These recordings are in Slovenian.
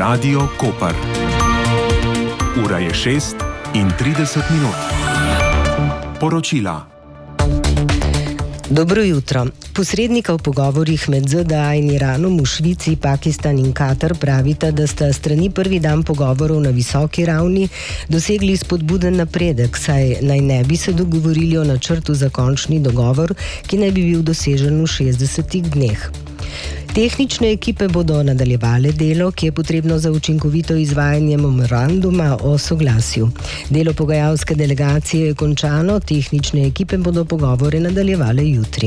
Radio Koper. Ura je 6:30. Poročila. Dobro jutro. Posrednika v pogovorih med ZDA in Iranom v Švici, Pakistan in Katar pravita, da sta strani prvi dan pogovorov na visoki ravni dosegli spodbuden napredek, saj naj ne bi se dogovorili o načrtu za končni dogovor, ki naj bi bil dosežen v 60 dneh. Tehnične ekipe bodo nadaljevale delo, ki je potrebno za učinkovito izvajanje memoranduma o soglasju. Delo pogajalske delegacije je končano, tehnične ekipe bodo pogovore nadaljevale jutri.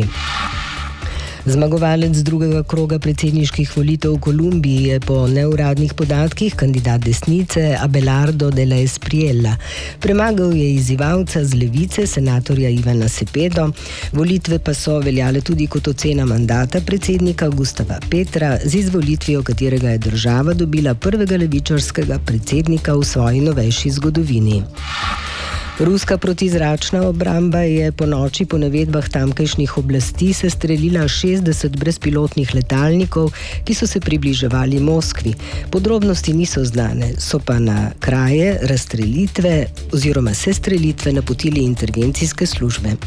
Zmagovalec drugega kroga predsedniških volitev v Kolumbiji je po neuradnih podatkih kandidat desnice Abelardo de la Espriella. Premagal je izzivalca z levice, senatorja Ivana Cepedo. Volitve pa so veljale tudi kot ocena mandata predsednika Gustava Petra, z izvolitvijo katerega je država dobila prvega levičarskega predsednika v svoji novejši zgodovini. Ruska protizračna obramba je po noči po navedbah tamkajšnjih oblasti sestrelila 60 brezpilotnih letalnikov, ki so se približevali Moskvi. Podrobnosti niso znane, so pa na kraje razstrelitve oziroma sestrelitve napotili intervencijske službe.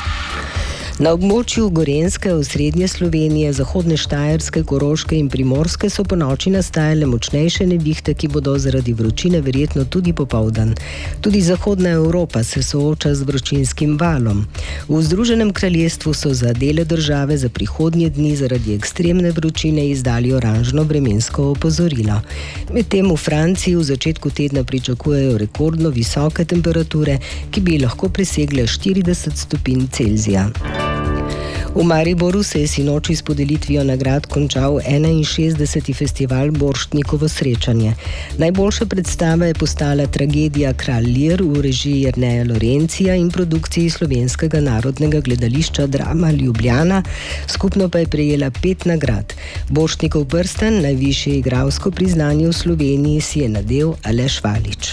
Na območju Gorenjske, osrednje Slovenije, zahodne Štajerske, Koroške in Primorske so ponoči nastajale močnejše nevihte, ki bodo zaradi vročine verjetno tudi popoldan. Tudi zahodna Evropa se sooča z vročinskim valom. V Združenem kraljestvu so za dele države za prihodnje dni zaradi ekstremne vročine izdali oranžno vremensko opozorilo. Medtem v Franciji v začetku tedna pričakujejo rekordno visoke temperature, ki bi lahko presegle 40 stopinj Celzija. V Mariboru se je sinoči s podelitvijo nagrad končal 61. festival Borštnikovo srečanje. Najboljša predstava je postala tragedija Kralj Lir v režiji Jerneja Lorencija in produkciji Slovenskega narodnega gledališča Drama Ljubljana, skupno pa je prejela 5 nagrad. Borštnikov prsten, najvišje igralsko priznanje v Sloveniji, si je nadel Aleš Valič.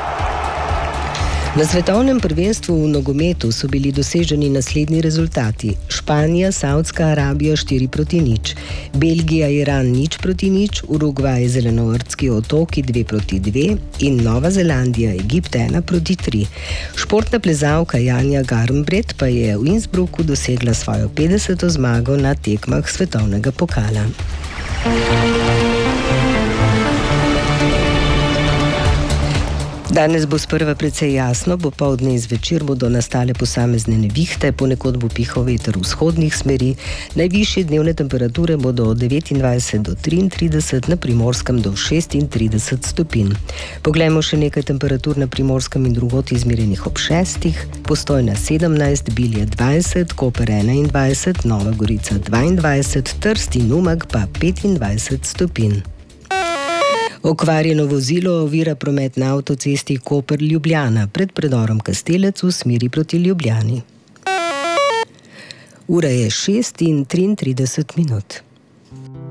Na svetovnem prvenstvu v nogometu so bili doseženi naslednji rezultati. Španija, Savdska Arabija 4-0, Belgija, Iran 0-0, Urugvaj, Zelenovrtski otoki 2-2 in Nova Zelandija, Egipt 1-3. Športna plezalka Janja Garnbret pa je v Innsbrucku dosegla svojo 50. zmago na tekmah svetovnega pokala. Danes bo sprva precej jasno, popoldne in zvečer bodo nastale posamezne nevihte, ponekod bo pihal veter vzhodnih smeri. Najvišje dnevne temperature bodo od 29 do 33, na Primorskem do 36 stopinj. Poglejmo še nekaj temperatur na Primorskem in drugod izmerjenih ob 6, Postojna 17, Bilje 20, Koper 21, Nova Gorica 22, Trst in Umag pa 25 stopinj. Okvarjeno vozilo ovira promet na avtocesti Koper-Ljubljana pred predorom Kastelec v smeri proti Ljubljani. Ura je 6:33.